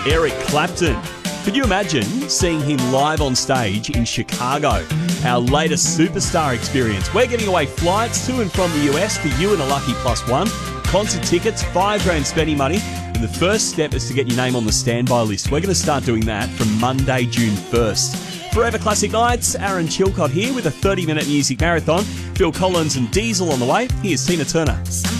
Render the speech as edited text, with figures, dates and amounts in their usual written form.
Eric Clapton. Could you imagine seeing him live on stage in Chicago? Our latest superstar experience. We're giving away flights to and from the US for you and a lucky +1. Concert tickets, $5,000 spending money. And the first step is to get your name on the standby list. We're going to start doing that from Monday, June 1st. Forever Classic Nights, Aaron Chilcott here with a 30-minute music marathon. Phil Collins and Diesel on the way. Here's Tina Turner.